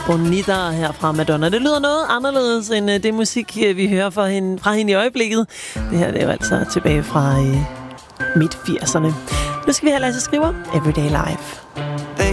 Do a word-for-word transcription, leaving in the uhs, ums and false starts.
Bonita her fra Madonna. Det lyder noget anderledes end uh, det musik, uh, vi hører fra hende, fra hende i øjeblikket. Det her det er jo altså tilbage fra uh, midt firserne. Nu skal vi have Lasse Skriver, Everyday Life.